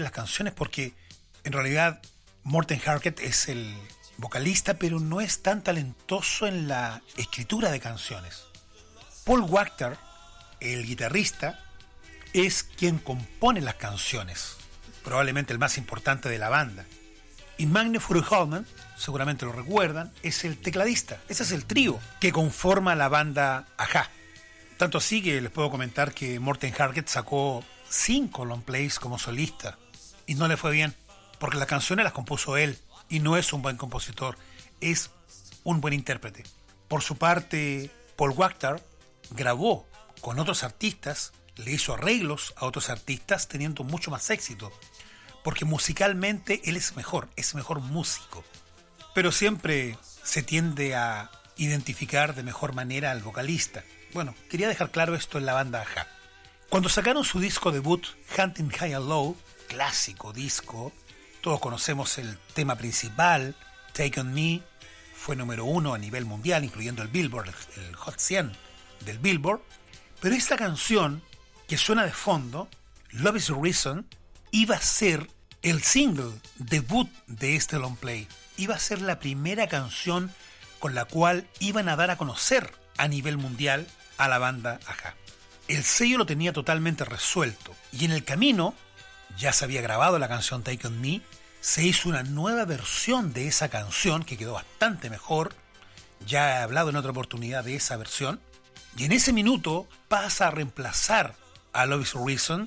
las canciones porque en realidad Morten Harket es el vocalista, pero no es tan talentoso en la escritura de canciones. Paul Wachter, el guitarrista, es quien compone las canciones, probablemente el más importante de la banda. Y Magne Furuholmen, seguramente lo recuerdan, es el tecladista. Ese es el trío que conforma la banda A-ha. Tanto así que les puedo comentar que Morten Harket sacó 5 long plays como solista y no le fue bien, porque las canciones las compuso él y no es un buen compositor, es un buen intérprete. Por su parte, Paul Wachter grabó con otros artistas, le hizo arreglos a otros artistas teniendo mucho más éxito, porque musicalmente él es mejor músico. Pero siempre se tiende a identificar de mejor manera al vocalista. Bueno, quería dejar claro esto en la banda A-ha. Cuando sacaron su disco debut, Hunting High and Low, clásico disco, todos conocemos el tema principal, Take On Me, fue número 1 a nivel mundial, incluyendo el Billboard, el Hot 100 del Billboard. Pero esta canción que suena de fondo, Love Is a Reason, iba a ser el single debut de este long play. Iba a ser la primera canción con la cual iban a dar a conocer a nivel mundial a la banda A-ha. El sello lo tenía totalmente resuelto y en el camino ya se había grabado la canción Take On Me, se hizo una nueva versión de esa canción que quedó bastante mejor. Ya he hablado en otra oportunidad de esa versión y en ese minuto pasa a reemplazar a Love Is a Reason,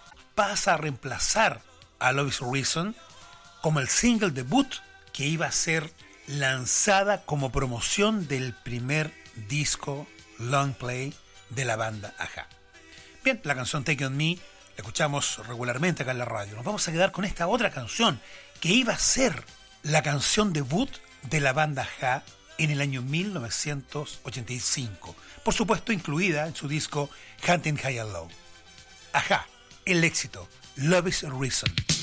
como el single debut que iba a ser lanzada como promoción del primer disco long play de la banda A-ha. Bien, la canción Take On Me la escuchamos regularmente acá en la radio. Nos vamos a quedar con esta otra canción que iba a ser la canción debut de la banda A-ha en el año 1985. Por supuesto, incluida en su disco Hunting High and Low. A-ha, el éxito, Love Is a Reason.